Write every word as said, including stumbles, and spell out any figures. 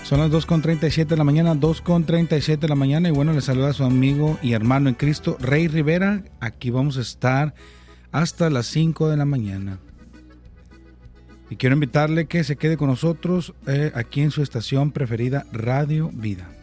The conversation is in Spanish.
Son las dos con treinta y siete de la mañana, dos con treinta y siete de la mañana. Y bueno, le saluda a su amigo y hermano en Cristo, Rey Rivera. Aquí vamos a estar hasta las cinco de la mañana. Y quiero invitarle que se quede con nosotros eh, aquí en su estación preferida, Radio Vida.